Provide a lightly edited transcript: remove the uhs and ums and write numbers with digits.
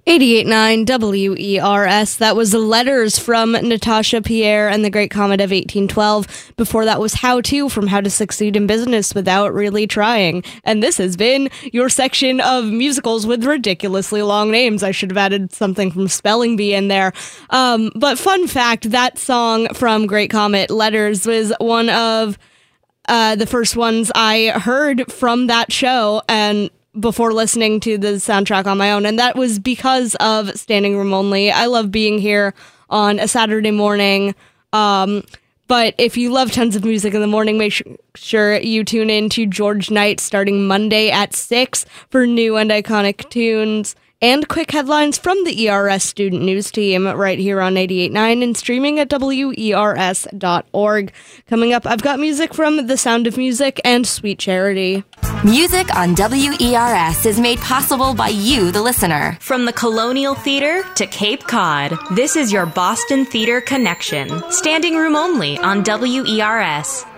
88.9 WERS. That was Letters from Natasha Pierre and the Great Comet of 1812. Before that was How To from How to Succeed in Business Without Really Trying. And this has been your section of musicals with ridiculously long names. I should have added something from Spelling Bee in there. But fun fact, that song from Great Comet, Letters, was one of the first ones I heard from that show, and before listening to the soundtrack on my own, and that was because of Standing Room Only. I love being here on a Saturday morning, but if you love tons of music in the morning, make sure you tune in to George Knight starting Monday at 6 for new and iconic tunes and quick headlines from the ERS Student News Team right here on 88.9 and streaming at WERS.org. Coming up, I've got music from The Sound of Music and Sweet Charity. Music on WERS is made possible by you, the listener. From the Colonial Theater to Cape Cod, this is your Boston Theater Connection. Standing room only on WERS.